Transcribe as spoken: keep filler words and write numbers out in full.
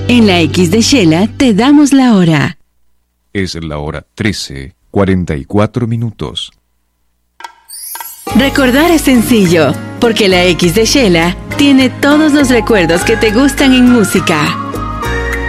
En la X de Shela te damos la hora. Es la hora trece, cuarenta y cuatro minutos. Recordar es sencillo, porque la X de Shela tiene todos los recuerdos que te gustan en música.